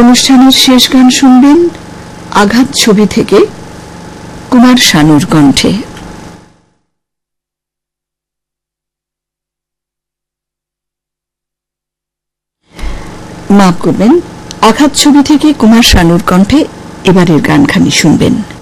অনুষ্ঠানের শেষ গান শুনবেন আঘাত ছবি থেকে কুমার শানুর কণ্ঠে। মাফ করবেন, আঘাত ছবি থেকে কুমার শানুর কণ্ঠে এবারের গানখানি শুনবেন।